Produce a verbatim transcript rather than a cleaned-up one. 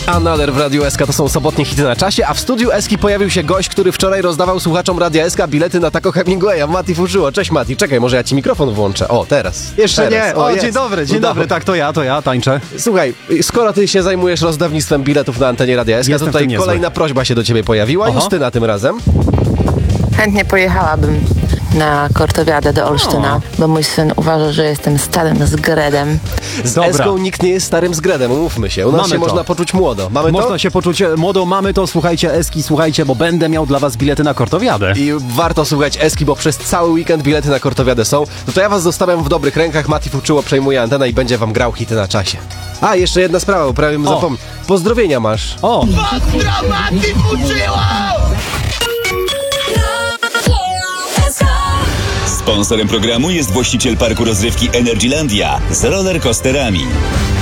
Another w Radiu S K to są sobotnie hity na czasie, a w studiu Eski pojawił się gość, który wczoraj rozdawał słuchaczom Radia S K bilety na Taco Hemingwaya. Mati Fuszyło. Cześć Mati, czekaj, może ja ci mikrofon włączę. O, teraz. Jeszcze teraz. nie. O, o dzień dobry, dzień Udało. dobry. Tak, to ja, to ja, tańczę. Słuchaj, skoro ty się zajmujesz rozdawnictwem biletów na antenie Radia S K, to Jestem w tutaj tym niezły. kolejna prośba się do ciebie pojawiła. Aha. Justyna tym razem. Chętnie pojechałabym na Kortowiadę do Olsztyna, bo mój syn uważa, że jestem starym zgredem. Z Dobra. Eską nikt nie jest starym zgredem, umówmy się. U nas Mamy się to. można poczuć młodo. Mamy Można to? się poczuć e, młodo, mamy to, słuchajcie, Eski, słuchajcie, bo będę miał dla was bilety na Kortowiadę. I warto słuchać Eski, bo przez cały weekend bilety na Kortowiadę są. No to ja was zostawiam w dobrych rękach. Mati Fuczyło przejmuje antenę i będzie wam grał hity na czasie. A, jeszcze jedna sprawa, bo prawie bym O. zapomniał. Pozdrowienia masz. O, Sponsorem programu jest właściciel parku rozrywki Energylandia z rollercoasterami.